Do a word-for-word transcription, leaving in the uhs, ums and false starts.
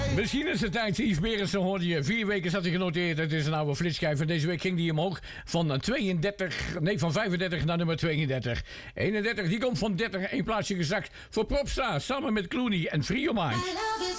Misschien is het tijd. Yves Berensen hoorde je. Vier weken zat hij genoteerd. Het is een oude flitschijf. En deze week ging die omhoog van tweeëndertig, nee, van vijfendertig naar nummer tweeëndertig. eenendertig, die komt van dertig. Eén plaatsje gezakt voor Propstra. Samen met Clooney en Free Your Mind.